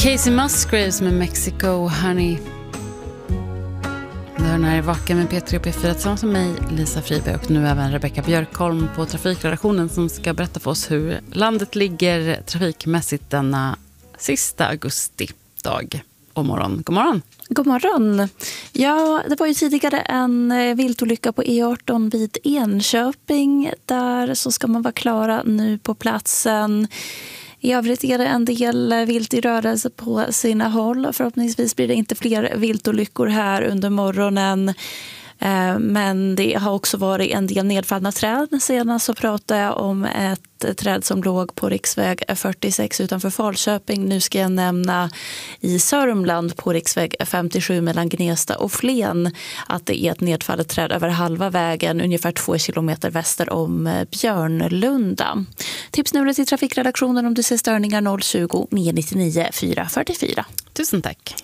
Casey Musgraves med Mexico Honey. Den här är Vaken med P3 och P4 tillsammans med mig, Lisa Friberg, och nu även Rebecca Björkholm på trafikredaktionen som ska berätta för oss hur landet ligger trafikmässigt denna sista augusti-dag och morgon. God morgon! God morgon! Ja, det var ju tidigare en viltolycka på E18 vid Enköping. Där så ska man vara klara nu på platsen. I övrigt är det en del vilt i rörelse på sina håll. Förhoppningsvis blir det inte fler viltolyckor här under morgonen. Men det har också varit en del nedfallna träd. Senast så pratade jag om ett träd som låg på riksväg 46 utanför Falköping. Nu ska jag nämna i Sörmland på riksväg 57 mellan Gnesta och Flen att det är ett nedfallet träd över halva vägen ungefär 2 kilometer väster om Björnlunda. Tipsnumret till trafikredaktionen om du ser störningar 020 999 444. Tusen tack.